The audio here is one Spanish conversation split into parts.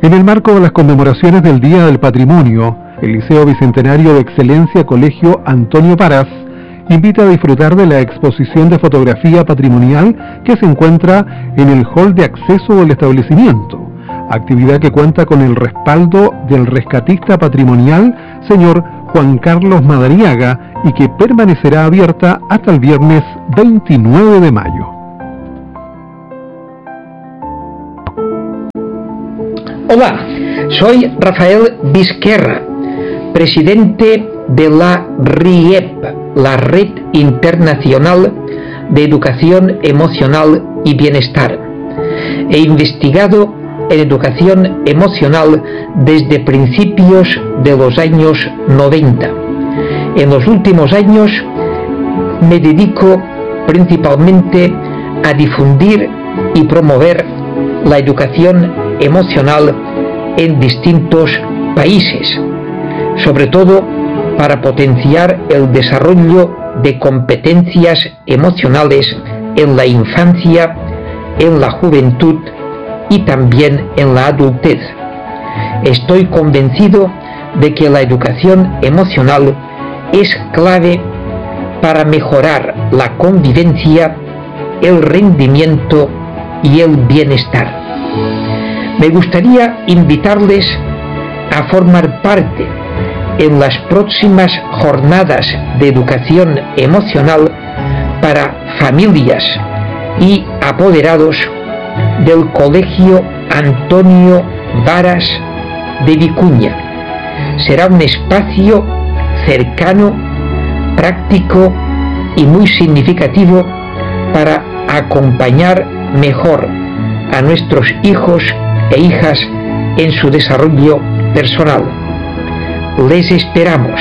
En el marco de las conmemoraciones del Día del Patrimonio, el Liceo Bicentenario de Excelencia Colegio Antonio Parás invita a disfrutar de la exposición de fotografía patrimonial que se encuentra en el hall de acceso del establecimiento, actividad que cuenta con el respaldo del rescatista patrimonial, señor Juan Carlos Madariaga, y que permanecerá abierta hasta el viernes 29 de mayo. Hola, soy Rafael Vizquerra, presidente de la RIEP, la Red Internacional de Educación Emocional y Bienestar. He investigado en educación emocional desde principios de los años 90. En los últimos años me dedico principalmente a difundir y promover la educación emocional en distintos países, sobre todo para potenciar el desarrollo de competencias emocionales en la infancia, en la juventud y también en la adultez. Estoy convencido de que la educación emocional es clave para mejorar la convivencia, el rendimiento y el bienestar. Me gustaría invitarles a formar parte en las próximas jornadas de educación emocional para familias y apoderados del Colegio Antonio Varas de Vicuña. Será un espacio cercano, práctico y muy significativo para acompañar mejor a nuestros hijos e hijas en su desarrollo personal. Les esperamos.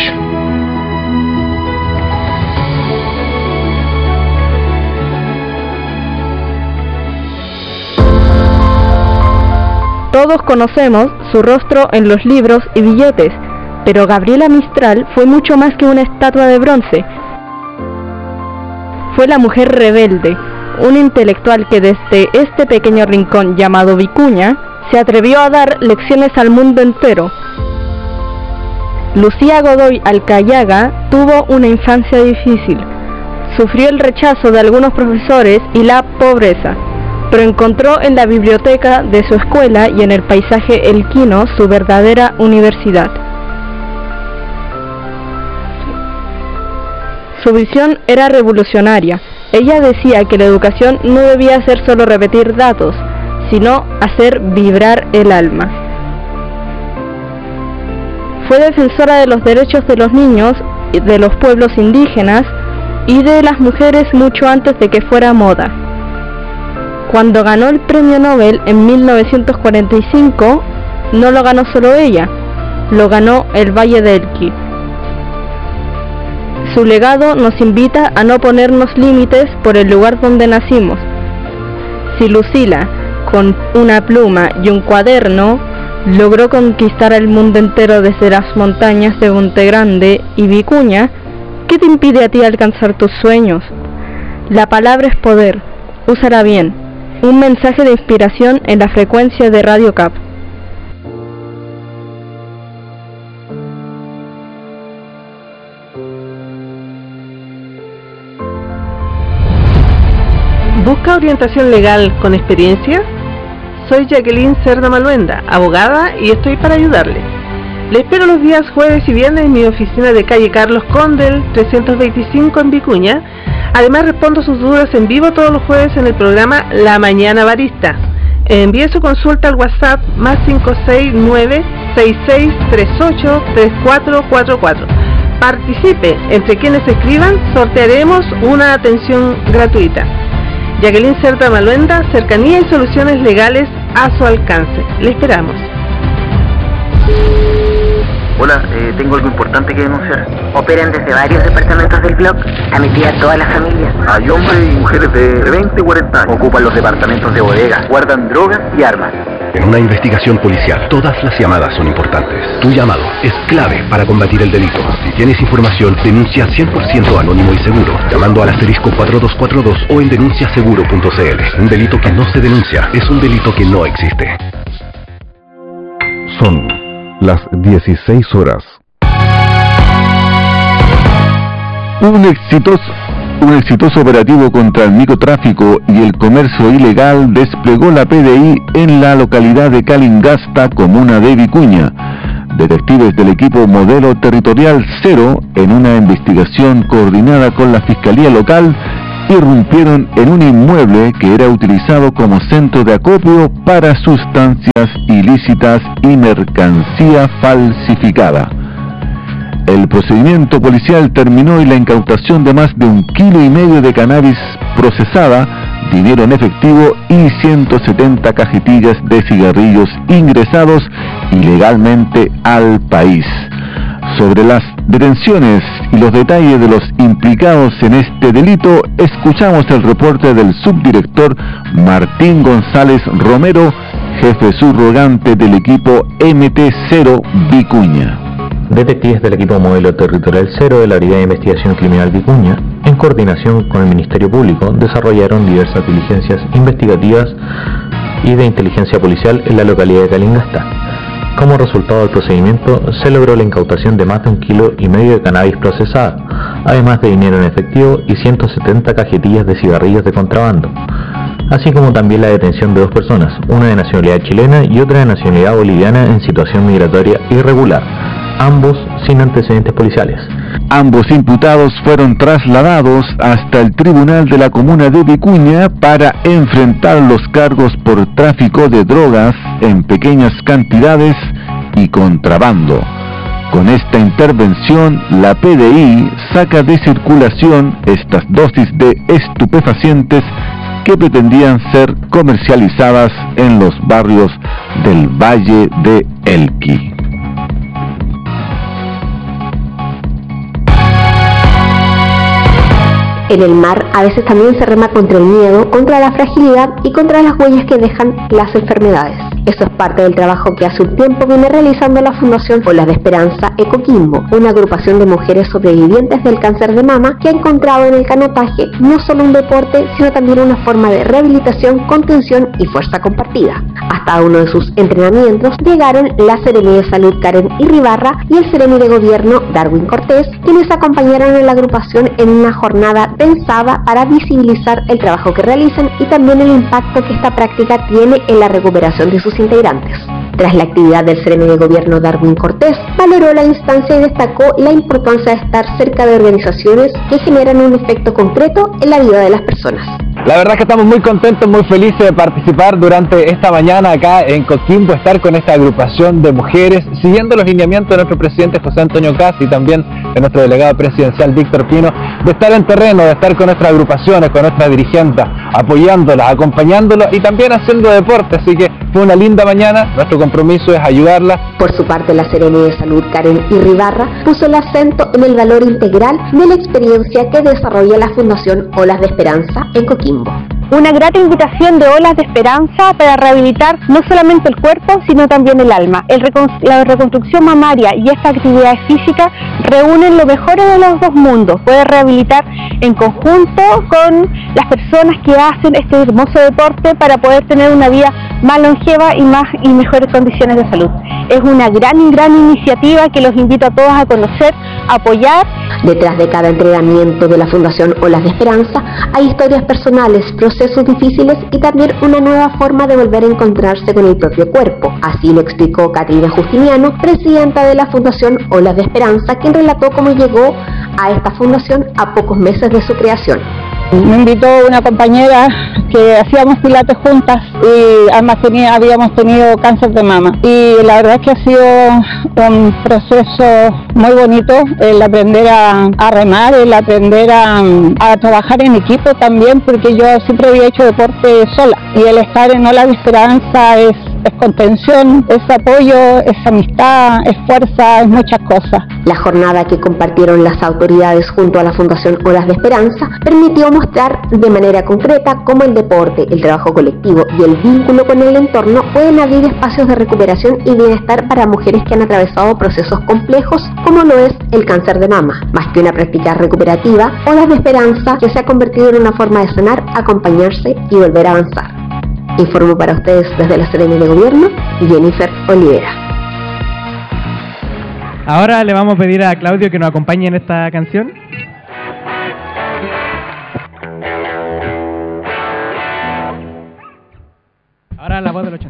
Todos conocemos su rostro en los libros y billetes, pero Gabriela Mistral fue mucho más que una estatua de bronce. Fue la mujer rebelde, una intelectual que desde este pequeño rincón llamado Vicuña se atrevió a dar lecciones al mundo entero. Lucía Godoy Alcayaga tuvo una infancia difícil. Sufrió el rechazo de algunos profesores y la pobreza, pero encontró en la biblioteca de su escuela y en el paisaje elquino su verdadera universidad. Su visión era revolucionaria. Ella decía que la educación no debía ser solo repetir datos, sino hacer vibrar el alma. Fue defensora de los derechos de los niños, de los pueblos indígenas y de las mujeres mucho antes de que fuera moda. Cuando ganó el Premio Nobel en 1945, no lo ganó solo ella, lo ganó el Valle de Elqui. Su legado nos invita a no ponernos límites por el lugar donde nacimos. Si Lucila, con una pluma y un cuaderno, logró conquistar el mundo entero desde las montañas de Monte Grande y Vicuña, ¿qué te impide a ti alcanzar tus sueños? La palabra es poder, úsala bien. Un mensaje de inspiración en la frecuencia de Radio Cap. ¿Busca orientación legal con experiencia? Soy Jacqueline Cerda Maluenda, abogada, y estoy para ayudarle. Le espero los días jueves y viernes en mi oficina de calle Carlos Condel, 325 en Vicuña. Además respondo sus dudas en vivo todos los jueves en el programa La Mañana Barista. Envíe su consulta al WhatsApp más 569-6638-3444. Participe, entre quienes escriban sortearemos una atención gratuita. Jacqueline Cerda Maluenda, cercanía y soluciones legales a su alcance. Le esperamos. Hola, tengo algo importante que denunciar. Operan desde varios departamentos del blog, a metida a toda la familia. Hay hombres y mujeres de 20 y 40 años. Ocupan los departamentos de bodega, guardan drogas y armas. En una investigación policial, todas las llamadas son importantes. Tu llamado es clave para combatir el delito. Si tienes información, denuncia 100% anónimo y seguro, llamando al asterisco 4242 o en denunciaseguro.cl. Un delito que no se denuncia es un delito que no existe. Son las 16 horas. Un exitoso operativo contra el microtráfico y el comercio ilegal desplegó la PDI en la localidad de Calingasta, comuna de Vicuña. Detectives del equipo Modelo Territorial 0, en una investigación coordinada con la Fiscalía Local, irrumpieron en un inmueble que era utilizado como centro de acopio para sustancias ilícitas y mercancía falsificada. El procedimiento policial terminó en la incautación de más de 1,5 kilos de cannabis procesada, dinero en efectivo y 170 cajetillas de cigarrillos ingresados ilegalmente al país. Sobre las detenciones y los detalles de los implicados en este delito, escuchamos el reporte del subdirector Martín González Romero, jefe subrogante del equipo MT0 Vicuña. Detectives del equipo Modelo Territorial 0 de la Brigada de Investigación Criminal Vicuña, en coordinación con el Ministerio Público, desarrollaron diversas diligencias investigativas y de inteligencia policial en la localidad de Calingasta. Como resultado del procedimiento, se logró la incautación de más de 1,5 kilos de cannabis procesada, además de dinero en efectivo y 170 cajetillas de cigarrillos de contrabando, así como también la detención de 2 personas, una de nacionalidad chilena y otra de nacionalidad boliviana en situación migratoria irregular, ambos sin antecedentes policiales. Ambos imputados fueron trasladados hasta el tribunal de la comuna de Vicuña para enfrentar los cargos por tráfico de drogas en pequeñas cantidades y contrabando. Con esta intervención, la PDI saca de circulación estas dosis de estupefacientes que pretendían ser comercializadas en los barrios del Valle de Elqui. En el mar a veces también se rema contra el miedo, contra la fragilidad y contra las huellas que dejan las enfermedades. Eso es parte del trabajo que hace un tiempo viene realizando la Fundación Olas de Esperanza Ecoquimbo, una agrupación de mujeres sobrevivientes del cáncer de mama que ha encontrado en el canotaje no solo un deporte, sino también una forma de rehabilitación, contención y fuerza compartida. Hasta uno de sus entrenamientos llegaron la Seremi de Salud Karen Irribarra y el Seremi de Gobierno Darwin Cortés, quienes acompañaron a la agrupación en una jornada pensada para visibilizar el trabajo que realizan y también el impacto que esta práctica tiene en la recuperación de sus integrantes. Tras la actividad del Seremi de Gobierno Darwin Cortés, valoró la instancia y destacó la importancia de estar cerca de organizaciones que generan un efecto concreto en la vida de las personas. La verdad es que estamos muy contentos, muy felices de participar durante esta mañana acá en Coquimbo, estar con esta agrupación de mujeres, siguiendo los lineamientos de nuestro presidente José Antonio Kast y también de nuestro delegado presidencial Víctor Pino, de estar en terreno, de estar con nuestras agrupaciones, con nuestras dirigentes, apoyándolas, acompañándolas y también haciendo deporte, así que fue una linda mañana, nuestro compromiso es ayudarlas. Por su parte, la Seremi de Salud Karen Irribarra puso el acento en el valor integral de la experiencia que desarrolla la Fundación Olas de Esperanza en Coquimbo. Una grata invitación de Olas de Esperanza para rehabilitar no solamente el cuerpo, sino también el alma. La reconstrucción mamaria y esta actividad física reúnen lo mejor de los dos mundos. Puede rehabilitar en conjunto con las personas que hacen este hermoso deporte para poder tener una vida más longeva y mejores condiciones de salud. Es una gran iniciativa que los invito a todos a conocer, a apoyar. Detrás de cada entrenamiento de la Fundación Olas de Esperanza hay historias personales, procesos difíciles y también una nueva forma de volver a encontrarse con el propio cuerpo. Así lo explicó Caterina Justiniano, presidenta de la Fundación Olas de Esperanza, quien relató cómo llegó a esta fundación a pocos meses de su creación. Me invitó una compañera que hacíamos pilates juntas y ambas habíamos tenido cáncer de mama. Y la verdad es que ha sido un proceso muy bonito el aprender a remar, el aprender a trabajar en equipo también, porque yo siempre había hecho deporte sola. Y el estar en Olas de Esperanza es contención, es apoyo, es amistad, es fuerza, es muchas cosas. La jornada que compartieron las autoridades junto a la Fundación Olas de Esperanza permitió mostrar de manera concreta cómo el deporte, el trabajo colectivo y el vínculo con el entorno pueden abrir espacios de recuperación y bienestar para mujeres que han atravesado procesos complejos como lo es el cáncer de mama. Más que una práctica recuperativa, Olas de Esperanza que se ha convertido en una forma de sanar, acompañarse y volver a avanzar. Informo para ustedes desde la Seremi de Gobierno, Jennifer Olivera. Ahora le vamos a pedir a Claudio que nos acompañe en esta canción. Ahora la voz del 80.